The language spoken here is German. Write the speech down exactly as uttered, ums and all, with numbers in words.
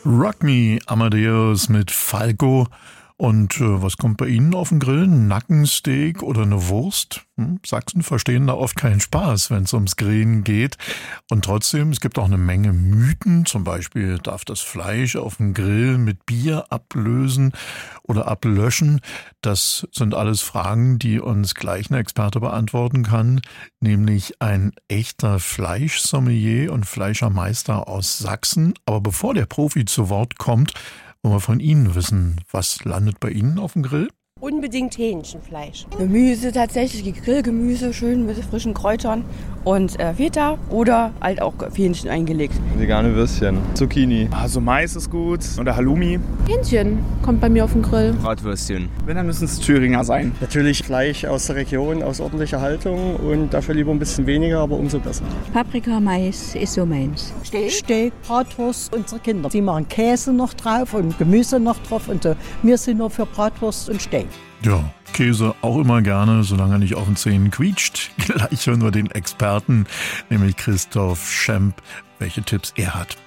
Rock Me, Amadeus mit Falco. Und äh, was kommt bei Ihnen auf den Grill? Ein Nackensteak oder eine Wurst? Hm? Sachsen verstehen da oft keinen Spaß, wenn es ums Grillen geht. Und trotzdem, es gibt auch eine Menge Mythen. Zum Beispiel darf das Fleisch auf dem Grill mit Bier ablösen oder ablöschen. Das sind alles Fragen, die uns gleich ein Experte beantworten kann, nämlich ein echter Fleischsommelier und Fleischermeister aus Sachsen. Aber bevor der Profi zu Wort kommt, wollen wir von Ihnen wissen, was landet bei Ihnen auf dem Grill? Unbedingt Hähnchenfleisch. Gemüse tatsächlich, Grillgemüse, schön mit frischen Kräutern und äh, Feta oder halt auch Hähnchen eingelegt. Vegane Würstchen, Zucchini. Also Mais ist gut oder Halloumi. Hähnchen kommt bei mir auf den Grill. Bratwürstchen. Wenn, dann müssen es Thüringer sein. Natürlich Fleisch aus der Region, aus ordentlicher Haltung und dafür lieber ein bisschen weniger, aber umso besser. Paprika, Mais ist so meins. Steak, Steak, Bratwurst, unsere Kinder. Die machen Käse noch drauf und Gemüse noch drauf und so. Wir sind nur für Bratwurst und Steak. Ja, Käse auch immer gerne, solange er nicht auf den Zähnen quietscht. Gleich hören wir den Experten, nämlich Christoph Schemp, welche Tipps er hat.